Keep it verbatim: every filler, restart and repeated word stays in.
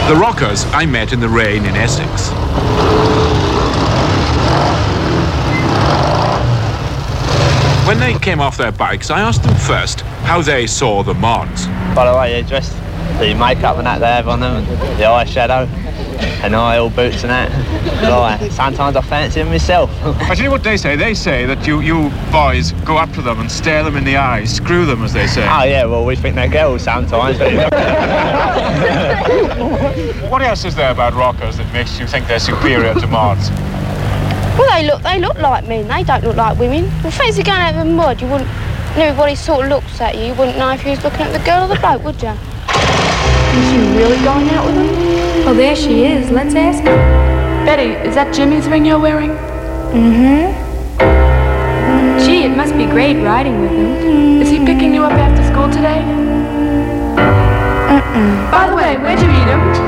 The rockers I met in the rain in Essex. When they came off their bikes, I asked them first how they saw the mods. By the way they're dressed, the makeup and that they have on them, and the eyeshadow, and oil boots and that. Like, sometimes I fancy them myself. I tell you what they say. They say that you, you boys go up to them and stare them in the eyes, screw them, as they say. Oh yeah, well we think they're girls sometimes. What else is there about rockers that makes you think they're superior to mods? Well, they look they look like men. They don't look like women. Well, fancy going out in the mud, you wouldn't. And everybody sort of looks at you. You wouldn't know if you was looking at the girl or the bloke, would you? Is she really going out with him? Oh, there she is. Let's ask her. Betty, is that Jimmy's ring you're wearing? Mm-hmm. Gee, it must be great riding with him. Is he picking you up after school today? Mm-mm. By the way, where'd you meet him?